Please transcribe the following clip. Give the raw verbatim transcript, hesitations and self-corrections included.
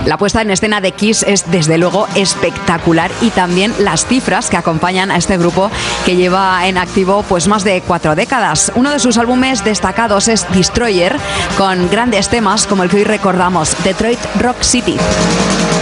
La puesta en escena de Kiss es desde luego espectacular, y también las cifras que acompañan a este grupo que lleva en activo pues más de cuatro décadas. Uno de sus álbumes destacados es Destroyer, con grandes temas como el que hoy recordamos, Detroit Rock City.